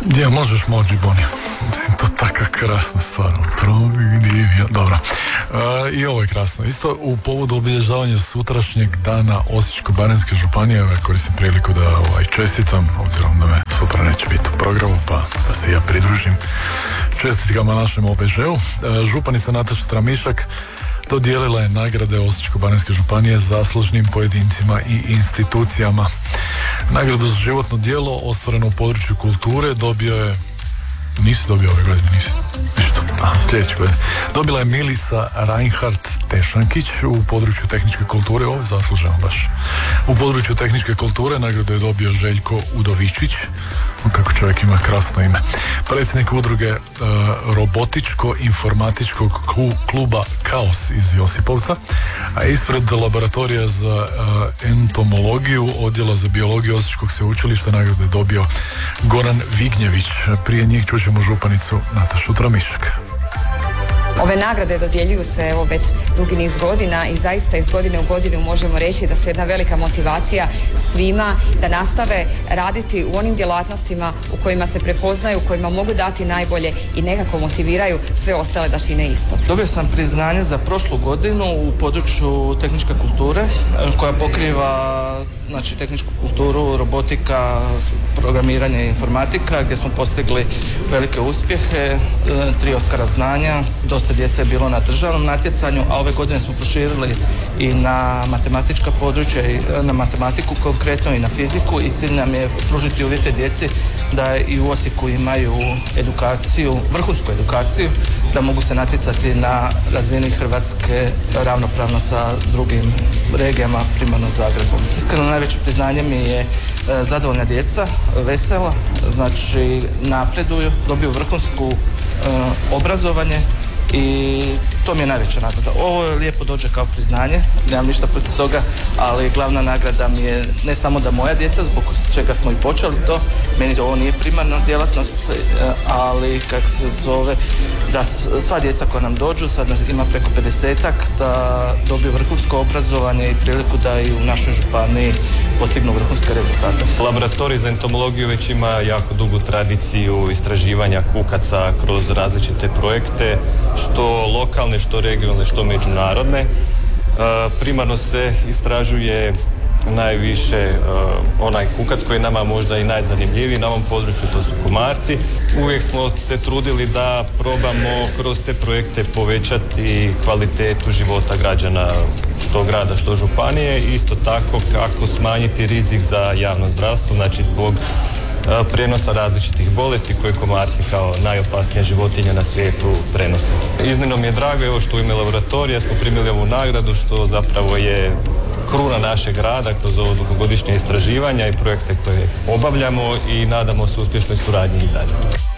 Ja, možeš moći, Boni. Mislim, to taka krasna stvar. Dobro. I ovo je krasno. Isto u povodu obilježavanja sutrašnjeg dana Osječko-baranjske županije, koristim priliku da čestitam, obzirom da me sutra neće biti u programu, pa da se ja pridružim čestitkama našem OBŽ-u. Županica Nataša Tramišak dodijelila je nagrade Osječko-baranjske županije zaslužnim pojedincima i institucijama. Nagradu za životno djelo ostvareno u području kulture dobio je... Nisi dobio ove godine, nisi? Ništa. Sljedeće godine. Dobila je Milica Reinhardt Tešankić u području tehničke kulture. Ovo je zasluženo baš. U području tehničke kulture nagradu je dobio Željko Udovičić. Kako čovjek ima krasno ime. Predsjednik udruge robotičko-informatičkog kluba Kaos iz Josipovca, a ispred laboratorija za entomologiju odjela za biologiju Osječkog sveučilišta nagradu je dobio Goran Vignjević. Prije njih čućemo županicu Natašu Tramišak. Ove nagrade dodjeljuju se već dugi niz godina i zaista iz godine u godinu možemo reći da su jedna velika motivacija svima da nastave raditi u onim djelatnostima u kojima se prepoznaju, u kojima mogu dati najbolje i nekako motiviraju sve ostale da čine isto. Dobio sam priznanje za prošlu godinu u području tehničke kulture koja pokriva tehničku kulturu, robotika, programiranje i informatika, gdje smo postigli velike uspjehe, 3 Oskara znanja, dosta djece je bilo na državnom natjecanju, a ove godine smo proširili i na matematička područja, i na matematiku konkretno i na fiziku, i cilj nam je pružiti uvjete djeci da i u Osijeku imaju edukaciju, vrhunsku edukaciju, da mogu se natjecati na razini Hrvatske ravnopravno sa drugim regijama, primarno Zagrebom. Iskreno najveće priznanje mi je zadovoljna djeca, vesela, napreduju, dobiju vrhunsku obrazovanje i to mi je najveća nagrada. Ovo je lijepo dođe kao priznanje, nemam ništa protiv toga, ali glavna nagrada mi je ne samo da moja djeca, zbog čega smo i počeli to, meni ovo nije primarna djelatnost, ali kako se zove, da sva djeca koja nam dođu, sad ima preko 50-ak, da dobiju vrhunsko obrazovanje i priliku da i u našoj županiji postignu vrhunske rezultate. Laboratorij za entomologiju već ima jako dugu tradiciju istraživanja kukaca kroz različite projekte, što lokalne, što regionalne, što međunarodne. Primarno se istražuje najviše onaj kukac koji je nama možda i najzanimljiviji na ovom području, to su komarci. Uvijek smo se trudili da probamo kroz te projekte povećati kvalitetu života građana, što grada, što županije, i isto tako kako smanjiti rizik za javno zdravstvo, zbog prijenosa različitih bolesti koje komarci kao najopasnija životinja na svijetu prenose. Iznimno mi je drago što u ime laboratorija smo primili ovu nagradu, što zapravo je kruna našeg rada kroz ovo dugogodišnje istraživanja i projekte koje obavljamo, i nadamo se uspješnoj suradnji i dalje.